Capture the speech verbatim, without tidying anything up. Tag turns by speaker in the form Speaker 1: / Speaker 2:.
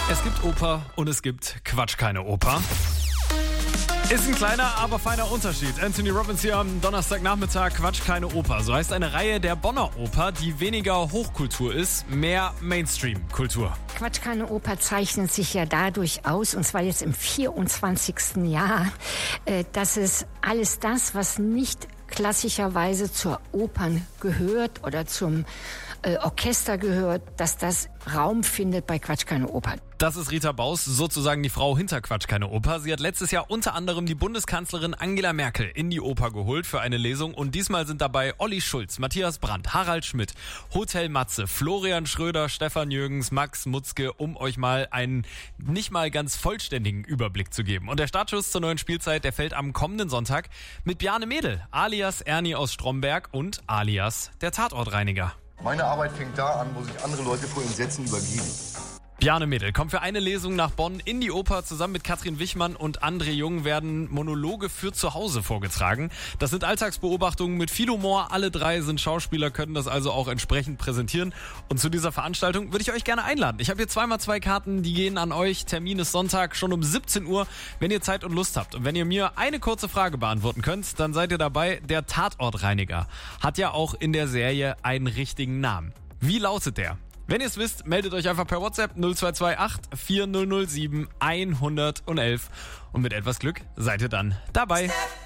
Speaker 1: Es gibt Oper und es gibt Quatsch, keine Oper. Ist ein kleiner, aber feiner Unterschied. Anthony Robbins hier am Donnerstagnachmittag, Quatsch, keine Oper. So heißt eine Reihe der Bonner Oper, die weniger Hochkultur ist, mehr Mainstream-Kultur.
Speaker 2: Quatsch, keine Oper zeichnet sich ja dadurch aus, und zwar jetzt im vierundzwanzigsten Jahr, dass es alles das, was nicht klassischerweise zur Opern gehört oder zum äh, Orchester gehört, dass das Raum findet bei Quatsch, keine Oper.
Speaker 1: Das ist Rita Baus, sozusagen die Frau hinter Quatsch, keine Oper. Sie hat letztes Jahr unter anderem die Bundeskanzlerin Angela Merkel in die Oper geholt für eine Lesung. Und diesmal sind dabei Olli Schulz, Matthias Brandt, Harald Schmidt, Hotel Matze, Florian Schröder, Stefan Jürgens, Max Mutzke, um euch mal einen nicht mal ganz vollständigen Überblick zu geben. Und der Startschuss zur neuen Spielzeit, der fällt am kommenden Sonntag mit Bjarne Mädel, alias Ernie aus Stromberg und alias der Tatortreiniger.
Speaker 3: Meine Arbeit fängt da an, wo sich andere Leute vor Entsetzen übergeben.
Speaker 1: Bjarne Mädel kommt für eine Lesung nach Bonn in die Oper. Zusammen mit Katrin Wichmann und André Jung werden Monologe für zu Hause vorgetragen. Das sind Alltagsbeobachtungen mit viel Humor. Alle drei sind Schauspieler, können das also auch entsprechend präsentieren. Und zu dieser Veranstaltung würde ich euch gerne einladen. Ich habe hier zweimal zwei Karten, die gehen an euch. Termin ist Sonntag schon um siebzehn Uhr, wenn ihr Zeit und Lust habt. Und wenn ihr mir eine kurze Frage beantworten könnt, dann seid ihr dabei. Der Tatortreiniger hat ja auch in der Serie einen richtigen Namen. Wie lautet der? Wenn ihr es wisst, meldet euch einfach per WhatsApp null zwei zwei acht vier null null sieben eins eins eins und mit etwas Glück seid ihr dann dabei.